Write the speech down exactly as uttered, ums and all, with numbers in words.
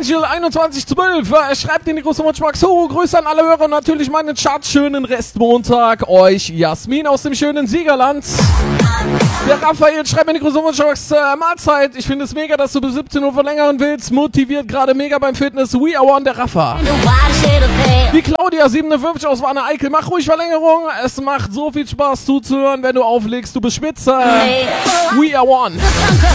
Angel einundzwanzig zwölf äh, schreibt in die große Wunsch Max Ho. Grüße an alle Hörer und natürlich meinen chartschönen Restmontag. Euch Jasmin aus dem schönen Siegerland. Der Raphael schreibt in die große Wunsch Max äh, Mahlzeit. Ich finde es mega, dass du bis siebzehn Uhr verlängern willst. Motiviert gerade mega beim Fitness. We are one, der Rafa. Die Claudia siebenundfünfzig aus Warne Eickel. Mach ruhig Verlängerung. Es macht so viel Spaß zuzuhören, wenn du auflegst. Du bist Spitze. We are one.